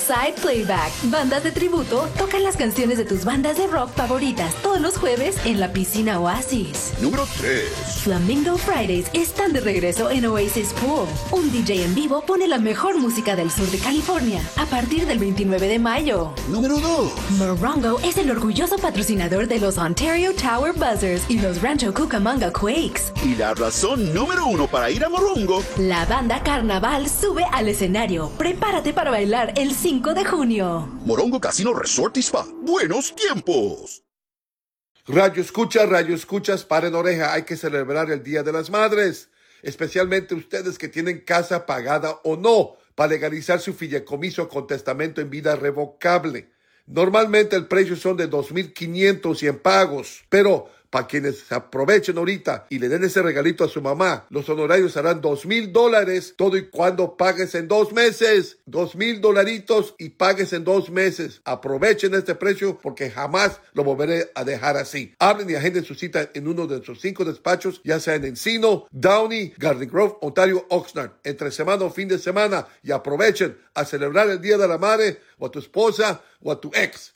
Side Playback. Bandas de tributo tocan las canciones de tus bandas de rock favoritas todos los jueves en la piscina Oasis. Número 3. Flamingo Fridays están de regreso en Oasis Pool. Un DJ en vivo pone la mejor música del sur de California a partir del 29 de mayo. Número 2. Morongo es el orgulloso patrocinador de los Ontario Tower Buzzers y los Rancho Cucamonga Quakes. Y la razón número 1 para ir a Morongo. La banda Carnaval sube al escenario. Prepárate para bailar el 5 de junio. Morongo Casino Resort y Spa. ¡Buenos tiempos! Radio escuchas, paren oreja, hay que celebrar el Día de las Madres, especialmente ustedes que tienen casa pagada o no, para legalizar su fideicomiso con testamento en vida revocable. Normalmente el precio son de $2,500 y en pagos, pero para quienes se aprovechen ahorita y le den ese regalito a su mamá, los honorarios serán $2,000, todo y cuando pagues en 2 meses. $2,000 y pagues en 2 meses. Aprovechen este precio porque jamás lo volveré a dejar así. Hablen y agenden su cita en uno de nuestros 5 despachos, ya sea en Encino, Downey, Garden Grove, Ontario, Oxnard, entre semana o fin de semana, y aprovechen a celebrar el Día de la Madre o a tu esposa o a tu ex.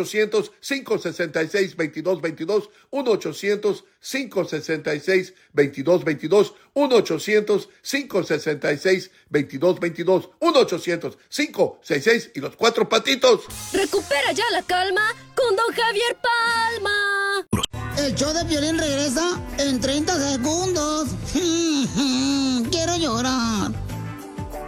1-800-566-2222, 1-800-566-2222, 1-800-566-2222, 1-800-566 y los 4 patitos. Recupera ya la calma con Don Javier Palma. El show de Piolín regresa en 30 segundos. Quiero llorar.